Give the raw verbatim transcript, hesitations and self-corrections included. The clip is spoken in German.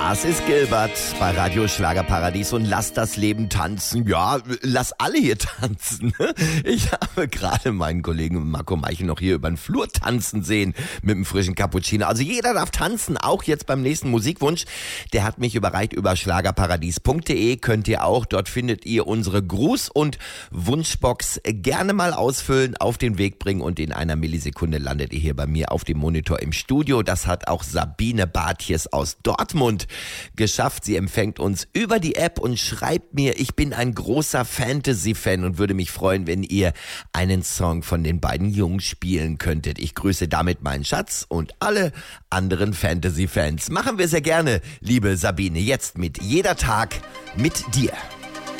Das ist Gilbert bei Radio Schlagerparadies und lass das Leben tanzen. Ja, lass alle hier tanzen. Ich habe gerade meinen Kollegen Marco Meichel noch hier über den Flur tanzen sehen mit einem frischen Cappuccino. Also jeder darf tanzen, auch jetzt beim nächsten Musikwunsch. Der hat mich überreicht über schlagerparadies punkt de. Könnt ihr auch, dort findet ihr unsere Gruß- und Wunschbox. Gerne mal ausfüllen, auf den Weg bringen und in einer Millisekunde landet ihr hier bei mir auf dem Monitor im Studio. Das hat auch Sabine Bartjes aus Dortmund geschafft. Sie empfängt uns über die App und schreibt mir, ich bin ein großer Fantasy-Fan und würde mich freuen, wenn ihr einen Song von den beiden Jungs spielen könntet. Ich grüße damit meinen Schatz und alle anderen Fantasy-Fans. Machen wir sehr gerne, liebe Sabine, jetzt mit Jeder Tag mit dir.